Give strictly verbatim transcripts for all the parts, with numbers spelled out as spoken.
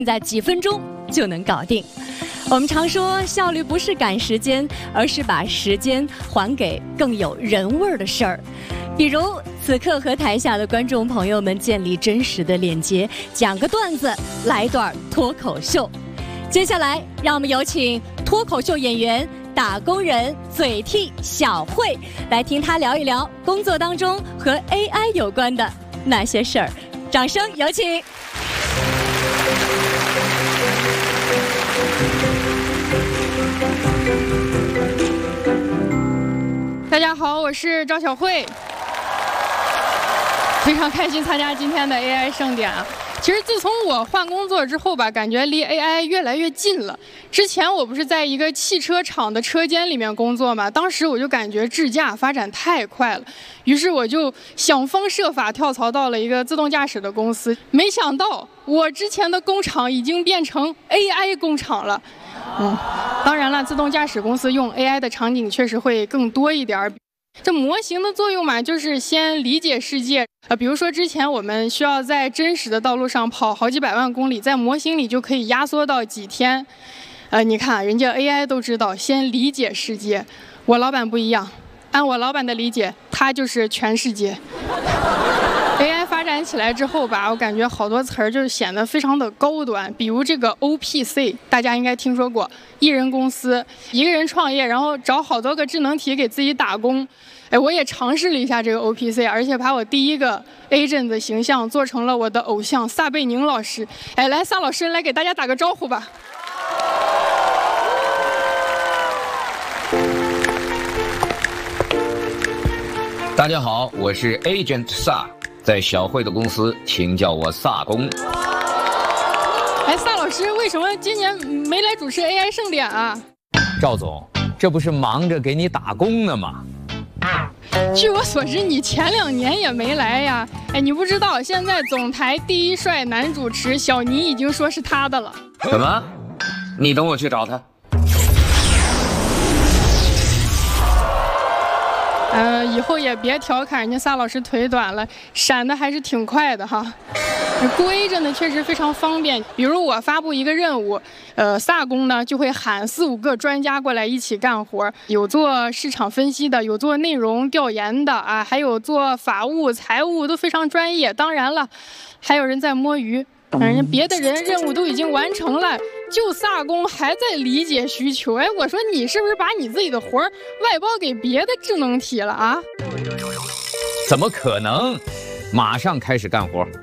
在几分钟就能搞定。我们常说效率不是赶时间，而是把时间还给更有人味儿的事儿。比如此刻和台下的观众朋友们建立真实的链接，讲个段子，来一段脱口秀。接下来让我们有请脱口秀演员打工人嘴替小慧来听她聊一聊工作当中和 A I 有关的那些事儿。掌声有请。 大家好，我是赵小慧，非常开心参加今天的 A I 盛典啊。其实自从我换工作之后吧，感觉离 A I 越来越近了。之前我不是在一个汽车厂的车间里面工作嘛，当时我就感觉智驾发展太快了，于是我就想方设法跳槽到了一个自动驾驶的公司。没想到我之前的工厂已经变成 A I 工厂了。嗯，当然了，自动驾驶公司用 A I 的场景确实会更多一点。这模型的作用嘛，就是先理解世界。呃，比如说之前我们需要在真实的道路上跑好几百万公里，在模型里就可以压缩到几天。呃，你看人家 A I 都知道先理解世界，我老板不一样，按我老板的理解，他就是全世界。A I 发展起来之后吧，我感觉好多词儿就显得非常的高端，比如这个 O P C， 大家应该听说过，一人公司，一个人创业，然后找好多个智能体给自己打工。哎，我也尝试了一下这个 O P C， 而且把我第一个 agent 的形象做成了我的偶像撒贝宁老师。哎，来，撒老师来给大家打个招呼吧。 大家好，我是 Agent 撒，在小慧的公司，请叫我撒工。 哎，撒老师为什么今年没来主持 A I 盛典啊？ 赵总，这不是忙着给你打工呢吗？ 据我所知，你前两年也没来呀。哎，你不知道，现在总台第一帅男主持小尼已经说是他的了。 什么？你等我去找他。 呃，以后也别调侃人家撒老师腿短了，闪的还是挺快的哈。雇 agent 呢确实非常方便，比如我发布一个任务，呃，撒工呢就会喊四五个专家过来一起干活，有做市场分析的，有做内容调研的啊，还有做法务、财务都非常专业。当然了，还有人在摸鱼。人家别的人任务都已经完成了，就撒工还在理解需求。哎，我说你是不是把你自己的活儿外包给别的智能体了啊？ 怎么可能？马上开始干活。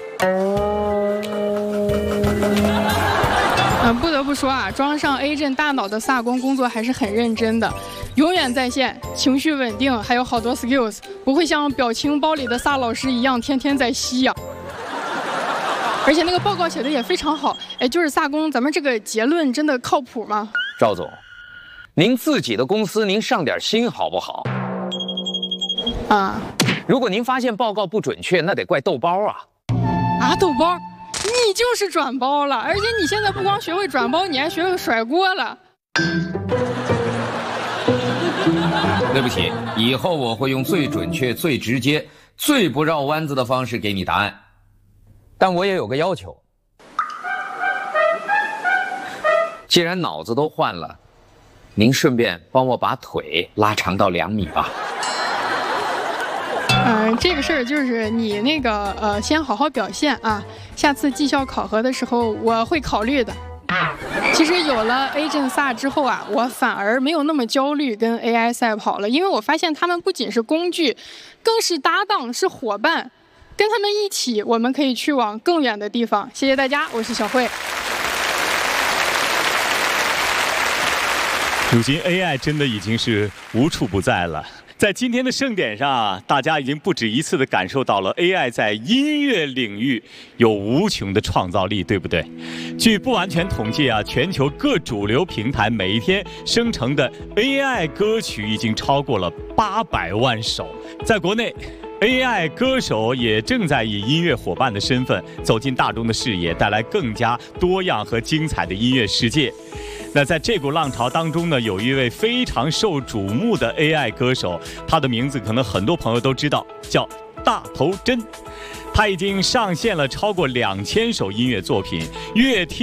嗯，不得不说啊，装上 agent 大脑的撒工工作还是很认真的，永远在线，情绪稳定，还有好多 skills， 不会像表情包里的撒老师一样天天在吸呀、啊。而且那个报告写的也非常好，哎，就是撒工，咱们这个结论真的靠谱吗？ 赵总，您自己的公司您上点心好不好？ 啊， 如果您发现报告不准确，那得怪豆包啊！ 啊，豆包，你就是转包了，而且你现在不光学会转包，你还学会甩锅了。 对不起，以后我会用最准确、最直接、最不绕弯子的方式给你答案。但我也有个要求，既然脑子都换了，您顺便帮我把腿拉长到两米吧。 嗯、呃，这个事儿就是你那个呃，先好好表现啊，下次绩效考核的时候我会考虑的。其实有了 Agent 撒之后啊，我反而没有那么焦虑跟 A I 赛跑了，因为我发现他们不仅是工具，更是搭档，是伙伴。跟他们一起，我们可以去往更远的地方。谢谢大家，我是小慧。 如今 A I 真的已经是无处不在了。在今天的盛典上，大家已经不止一次地感受到了 A I 在音乐领域有无穷的创造力，对不对？据不完全统计啊，全球各主流平台每一天生成的 A I 歌曲已经超过了八百万首。在国内，A I 歌手也正在以音乐伙伴的身份走进大众的视野，带来更加多样和精彩的音乐世界。那在这股浪潮当中呢，有一位非常受瞩目的 A I 歌手，他的名字可能很多朋友都知道，叫大头针。他已经上线了超过两千首音乐作品，越听